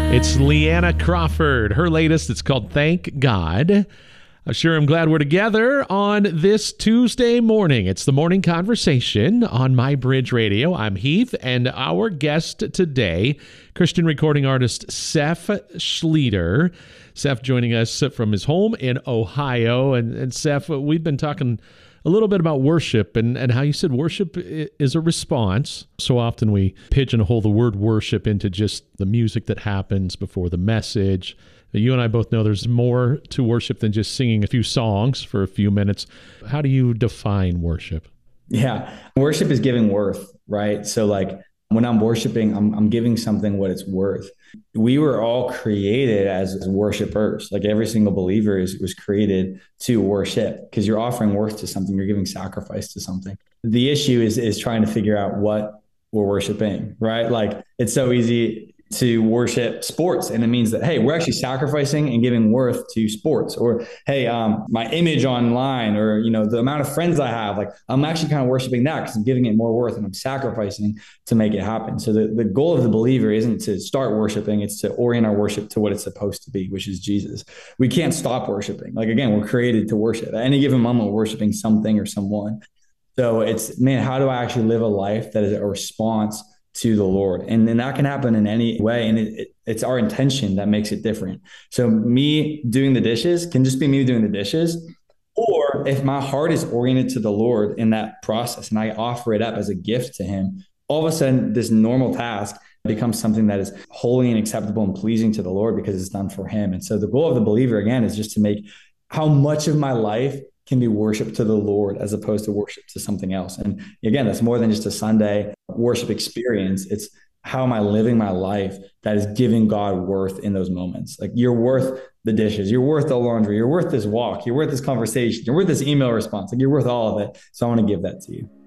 It's Leanna Crawford. Her latest, it's called Thank God. I sure am glad we're together on this Tuesday morning. It's the Morning Conversation on My Bridge Radio. I'm Heath, and our guest today, Christian recording artist Seth Schlueter. Seth joining us from his home in Ohio. And Seth, we've been talking a little bit about worship and how you said worship is a response. So often we pigeonhole the word worship into just the music that happens before the message. You and I both know there's more to worship than just singing a few songs for a few minutes. How do you define worship? Yeah, worship is giving worth, right? So like when I'm worshiping, I'm giving something what it's worth. We were all created as worshipers. Like every single believer was created to worship because you're offering worth to something. You're giving sacrifice to something. The issue is trying to figure out what we're worshiping, right? Like it's so easy to worship sports. And it means that, hey, we're actually sacrificing and giving worth to sports. Or, hey, my image online, or, you know, the amount of friends I have, like I'm actually kind of worshiping that because I'm giving it more worth and I'm sacrificing to make it happen. So the goal of the believer isn't to start worshiping, it's to orient our worship to what it's supposed to be, which is Jesus. We can't stop worshiping. Like, again, we're created to worship. At any given moment, we're worshiping something or someone. So it's, man, how do I actually live a life that is a response to the Lord? And then that can happen in any way. And it's our intention that makes it different. So me doing the dishes can just be me doing the dishes. Or if my heart is oriented to the Lord in that process and I offer it up as a gift to him, all of a sudden this normal task becomes something that is holy and acceptable and pleasing to the Lord because it's done for him. And so the goal of the believer, again, is just to make how much of my life can be worship to the Lord as opposed to worship to something else. And again, that's more than just a Sunday worship experience. It's how am I living my life that is giving God worth in those moments? Like you're worth the dishes, you're worth the laundry, you're worth this walk, you're worth this conversation, you're worth this email response, like you're worth all of it. So I want to give that to you.